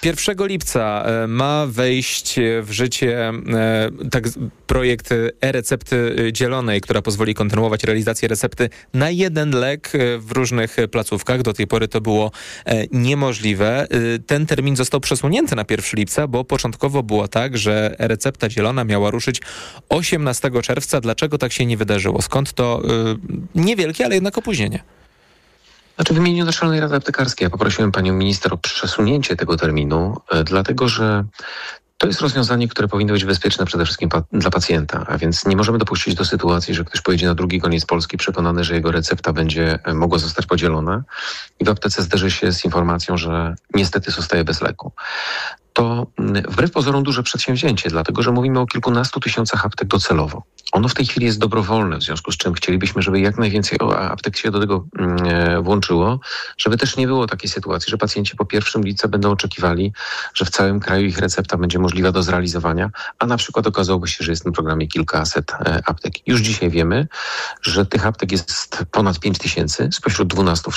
1 lipca ma wejść w życie projekt e-recepty dzielonej, która pozwoli kontynuować realizację recepty na jeden lek w różnych placówkach. Do tej pory to było niemożliwe. Ten termin został przesunięty na 1 lipca, bo początkowo było tak, że e-recepta dzielona miała ruszyć 18 czerwca. Dlaczego tak się nie wydarzyło? Skąd to niewielkie, ale jednak opóźnienie? W imieniu Naczelnej Rady Aptekarskiej ja poprosiłem panią minister o przesunięcie tego terminu, dlatego że to jest rozwiązanie, które powinno być bezpieczne przede wszystkim dla pacjenta, a więc nie możemy dopuścić do sytuacji, że ktoś pojedzie na drugi koniec Polski przekonany, że jego recepta będzie mogła zostać podzielona i w aptece zderzy się z informacją, że niestety zostaje bez leku. To wbrew pozorom duże przedsięwzięcie, dlatego że mówimy o kilkunastu tysiącach aptek docelowo. Ono w tej chwili jest dobrowolne, w związku z czym chcielibyśmy, żeby jak najwięcej aptek się do tego włączyło, żeby też nie było takiej sytuacji, że pacjenci po 1 lipca będą oczekiwali, że w całym kraju ich recepta będzie możliwa do zrealizowania, a na przykład okazałoby się, że jest w tym programie kilkaset aptek. Już dzisiaj wiemy, że tych aptek jest ponad 5 tysięcy spośród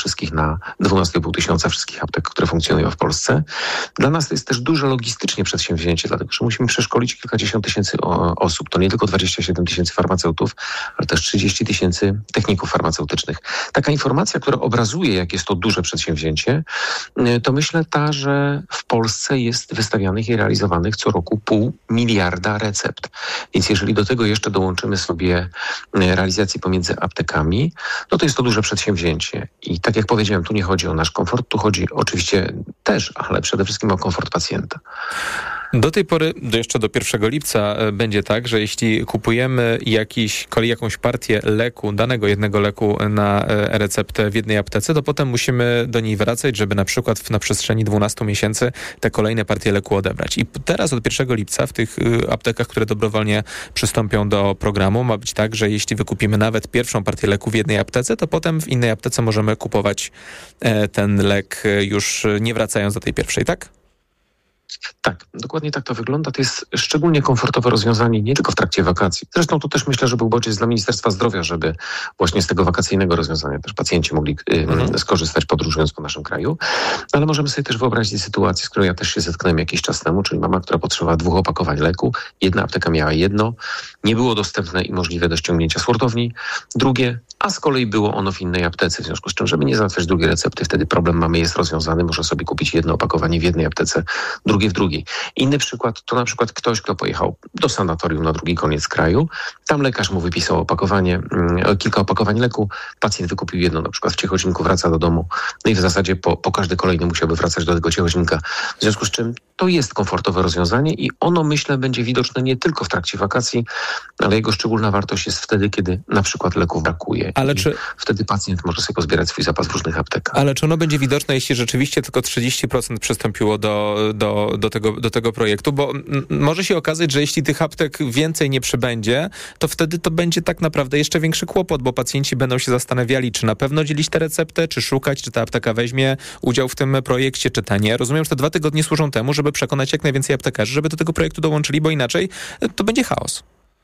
12,5 tysiąca wszystkich aptek, które funkcjonują w Polsce. Dla nas to jest też duże logistycznie przedsięwzięcie, dlatego że musimy przeszkolić kilkadziesiąt tysięcy osób. To nie tylko 27 tysięcy farmaceutów, ale też 30 tysięcy techników farmaceutycznych. Taka informacja, która obrazuje, jak jest to duże przedsięwzięcie, to myślę że w Polsce jest wystawianych i realizowanych co roku 0,5 miliarda recept. Więc jeżeli do tego jeszcze dołączymy sobie realizację pomiędzy aptekami, no to jest to duże przedsięwzięcie. I tak jak powiedziałem, tu nie chodzi o nasz komfort, tu chodzi oczywiście też, ale przede wszystkim o komfort pacjenta. Do tej pory, jeszcze do 1 lipca będzie tak, że jeśli kupujemy jakąś partię leku, danego jednego leku na receptę w jednej aptece, to potem musimy do niej wracać, żeby na przykład na przestrzeni 12 miesięcy te kolejne partie leku odebrać. I teraz od 1 lipca w tych aptekach, które dobrowolnie przystąpią do programu, ma być tak, że jeśli wykupimy nawet pierwszą partię leku w jednej aptece, to potem w innej aptece możemy kupować ten lek już nie wracając do tej pierwszej, tak? Tak, dokładnie tak to wygląda. To jest szczególnie komfortowe rozwiązanie nie tylko w trakcie wakacji. Zresztą tu też myślę, że był bodziec dla Ministerstwa Zdrowia, żeby właśnie z tego wakacyjnego rozwiązania też pacjenci mogli skorzystać podróżując po naszym kraju. Ale możemy sobie też wyobrazić sytuację, z którą ja też się zetknąłem jakiś czas temu, czyli mama, która potrzebowała 2 opakowań leku. Jedna apteka miała jedno, nie było dostępne i możliwe do ściągnięcia z hurtowni. Drugie, a z kolei było ono w innej aptece, w związku z czym, żeby nie załatwiać drugiej recepty, wtedy problem mamy jest rozwiązany, może sobie kupić jedno opakowanie w jednej aptece, drugie w drugiej. Inny przykład to na przykład ktoś, kto pojechał do sanatorium na drugi koniec kraju, tam lekarz mu wypisał kilka opakowań leku, pacjent wykupił jedno, na przykład w Ciechocinku, wraca do domu, no i w zasadzie po każdy kolejny musiałby wracać do tego Ciechocinka. W związku z czym to jest komfortowe rozwiązanie i ono, myślę, będzie widoczne nie tylko w trakcie wakacji, ale jego szczególna wartość jest wtedy, kiedy na przykład leków brakuje. Wtedy pacjent może sobie pozbierać swój zapas w różnych aptekach. Ale czy ono będzie widoczne, jeśli rzeczywiście tylko 30% przystąpiło do tego projektu? Bo może się okazać, że jeśli tych aptek więcej nie przybędzie, to wtedy to będzie tak naprawdę jeszcze większy kłopot, bo pacjenci będą się zastanawiali, czy na pewno dzielić tę receptę, czy szukać, czy ta apteka weźmie udział w tym projekcie, czy ta nie. Rozumiem, że te 2 tygodnie służą temu, żeby przekonać jak najwięcej aptekarzy, żeby do tego projektu dołączyli, bo inaczej to będzie chaos.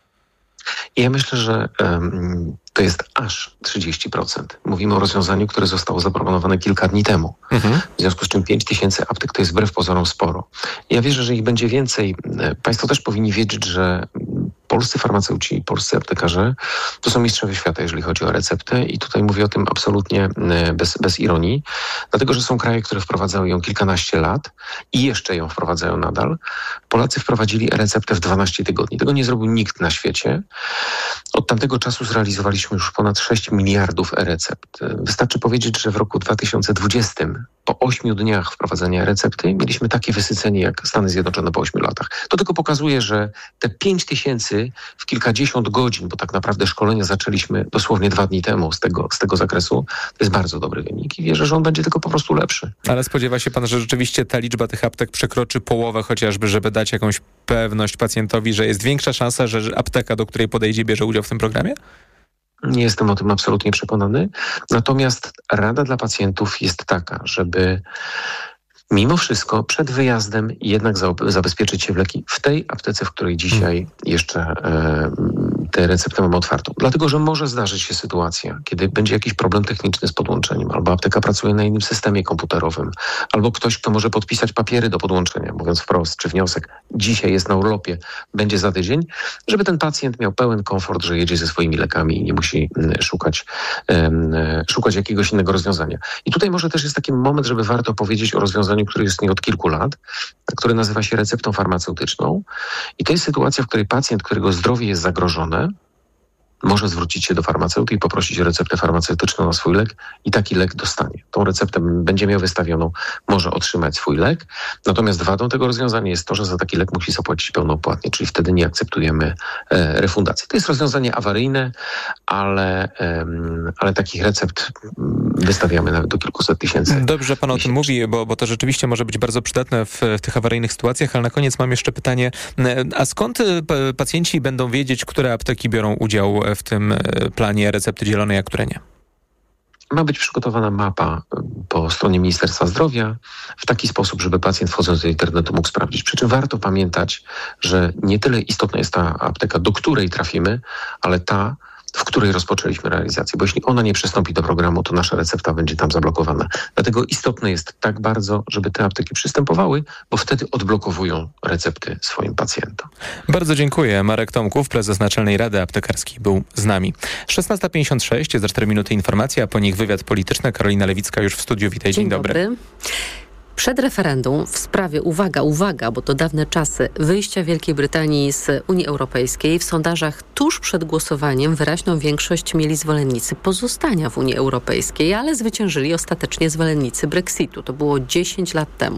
Ja myślę, że to jest aż 30%. Mówimy o rozwiązaniu, które zostało zaproponowane kilka dni temu. W związku z czym 5 tysięcy aptek to jest wbrew pozorom sporo. Ja wierzę, że ich będzie więcej. Państwo też powinni wiedzieć, że polscy farmaceuci, polscy aptekarze to są mistrzowie świata, jeżeli chodzi o receptę i tutaj mówię o tym absolutnie bez ironii, dlatego że są kraje, które wprowadzały ją kilkanaście lat i jeszcze ją wprowadzają nadal. Polacy wprowadzili e-receptę w 12 tygodni. Tego nie zrobił nikt na świecie. Od tamtego czasu zrealizowaliśmy już ponad 6 miliardów e-recept. Wystarczy powiedzieć, że w roku 2020 po 8 dniach wprowadzenia recepty mieliśmy takie wysycenie jak Stany Zjednoczone po 8 latach. To tylko pokazuje, że te 5 tysięcy w kilkadziesiąt godzin, bo tak naprawdę szkolenia zaczęliśmy dosłownie 2 dni temu z tego zakresu, to jest bardzo dobry wynik i wierzę, że on będzie tylko po prostu lepszy. Ale spodziewa się pan, że rzeczywiście ta liczba tych aptek przekroczy połowę chociażby, żeby dać jakąś pewność pacjentowi, że jest większa szansa, że apteka, do której podejdzie, bierze udział w tym programie? Nie jestem o tym absolutnie przekonany. Natomiast rada dla pacjentów jest taka, żeby mimo wszystko przed wyjazdem jednak zabezpieczyć się w leki w tej aptece, w której dzisiaj jeszcze tę receptę mamy otwartą. Dlatego, że może zdarzyć się sytuacja, kiedy będzie jakiś problem techniczny z podłączeniem, albo apteka pracuje na innym systemie komputerowym, albo ktoś, kto może podpisać papiery do podłączenia, mówiąc wprost, czy wniosek dzisiaj jest na urlopie, będzie za tydzień, żeby ten pacjent miał pełen komfort, że jedzie ze swoimi lekami i nie musi szukać jakiegoś innego rozwiązania. I tutaj może też jest taki moment, żeby warto powiedzieć o rozwiązaniu, które istnieje od kilku lat, które nazywa się receptą farmaceutyczną. I to jest sytuacja, w której pacjent, którego zdrowie jest zagrożone, może zwrócić się do farmaceuty i poprosić o receptę farmaceutyczną na swój lek i taki lek dostanie. Tą receptę będzie miał wystawioną, może otrzymać swój lek. Natomiast wadą tego rozwiązania jest to, że za taki lek musi zapłacić pełnopłatnie, czyli wtedy nie akceptujemy refundacji. To jest rozwiązanie awaryjne, ale takich recept wystawiamy nawet do kilkuset tysięcy. Dobrze pan o tym mówi, bo to rzeczywiście może być bardzo przydatne w tych awaryjnych sytuacjach, ale na koniec mam jeszcze pytanie, a skąd pacjenci będą wiedzieć, które apteki biorą udział w tym planie recepty dzielonej, a które nie? Ma być przygotowana mapa po stronie Ministerstwa Zdrowia w taki sposób, żeby pacjent wchodząc do internetu mógł sprawdzić. Przy czym warto pamiętać, że nie tyle istotna jest ta apteka, do której trafimy, ale ta, w której rozpoczęliśmy realizację. Bo jeśli ona nie przystąpi do programu, to nasza recepta będzie tam zablokowana. Dlatego istotne jest tak bardzo, żeby te apteki przystępowały, bo wtedy odblokowują recepty swoim pacjentom. Bardzo dziękuję. Marek Tomków, prezes Naczelnej Rady Aptekarskiej, był z nami. 16:56, za 4 minuty informacja, a po nich wywiad polityczny. Karolina Lewicka już w studiu. Witaj, dzień dobry. Przed referendum w sprawie, uwaga, bo to dawne czasy, wyjścia Wielkiej Brytanii z Unii Europejskiej, w sondażach tuż przed głosowaniem wyraźną większość mieli zwolennicy pozostania w Unii Europejskiej, ale zwyciężyli ostatecznie zwolennicy Brexitu. To było 10 lat temu,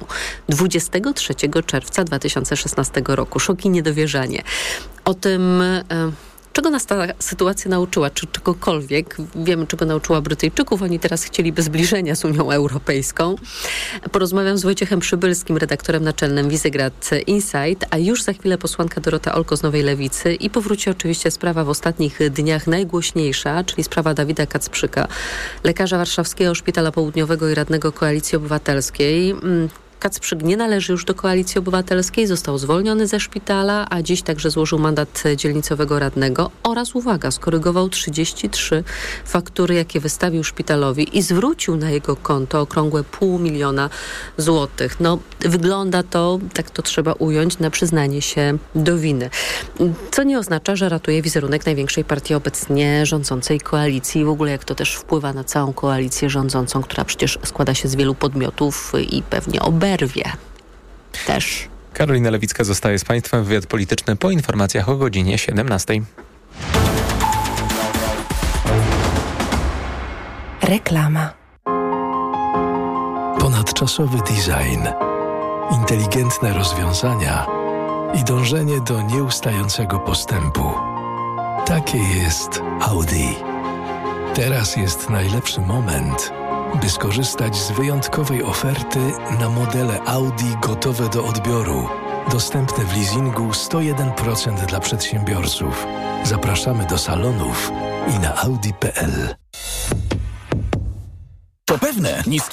23 czerwca 2016 roku. Szok i niedowierzanie. O tym... Czego nas ta sytuacja nauczyła? Czy czegokolwiek? Wiemy, czego nauczyła Brytyjczyków. Oni teraz chcieliby zbliżenia z Unią Europejską. Porozmawiam z Wojciechem Przybylskim, redaktorem naczelnym Visegrad Insight, a już za chwilę posłanka Dorota Olko z Nowej Lewicy i powróci oczywiście sprawa w ostatnich dniach najgłośniejsza, czyli sprawa Dawida Kacprzyka, lekarza Warszawskiego Szpitala Południowego i radnego Koalicji Obywatelskiej. Kacprzyk nie należy już do Koalicji Obywatelskiej, został zwolniony ze szpitala, a dziś także złożył mandat dzielnicowego radnego oraz, uwaga, skorygował 33 faktury, jakie wystawił szpitalowi i zwrócił na jego konto okrągłe 500 000 złotych. No, wygląda to, tak to trzeba ująć, na przyznanie się do winy. Co nie oznacza, że ratuje wizerunek największej partii obecnie rządzącej koalicji i w ogóle jak to też wpływa na całą koalicję rządzącą, która przecież składa się z wielu podmiotów i pewnie oberwie też. Karolina Lewicka zostaje z państwem. Wywiad polityczny po informacjach o godzinie 17. Reklama. Ponadczasowy design, inteligentne rozwiązania i dążenie do nieustającego postępu. Takie jest Audi. Teraz jest najlepszy moment, by skorzystać z wyjątkowej oferty na modele Audi gotowe do odbioru. Dostępne w leasingu 101% dla przedsiębiorców. Zapraszamy do salonów i na audi.pl. To pewne, niskie